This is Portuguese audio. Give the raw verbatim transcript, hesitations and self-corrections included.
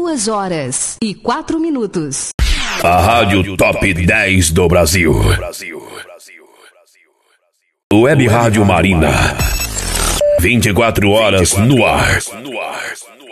Duas horas e quatro minutos. A Rádio Top dez do Brasil. Web Rádio Marina. vinte e quatro horas no ar.